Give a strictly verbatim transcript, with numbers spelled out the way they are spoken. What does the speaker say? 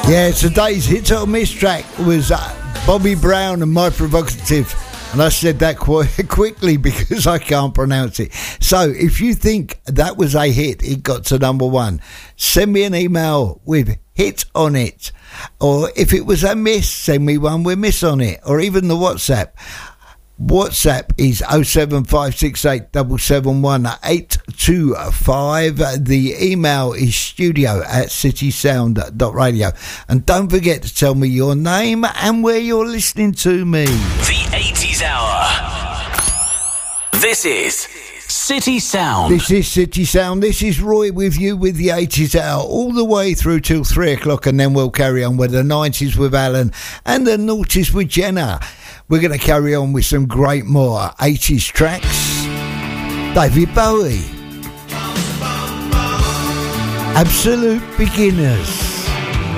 Yeah, today's hit or miss track was uh, Bobby Brown and My Provocative. And I said that quite quickly because I can't pronounce it. So if you think that was a hit, it got to number one, send me an email with hit on it. Or if it was a miss, send me one with miss on it. Or even the WhatsApp. WhatsApp is oh seven five six eight seven seven one eight two five. The email is studio at citysound dot radio. And don't forget to tell me your name and where you're listening to me. The eighties Hour. This is City Sound. This is City Sound. This is Roy with you with the eighties Hour all the way through till three o'clock, and then we'll carry on with the nineties with Alan and the noughties with Jenna. We're going to carry on with some great more eighties tracks. David Bowie. Absolute Beginners.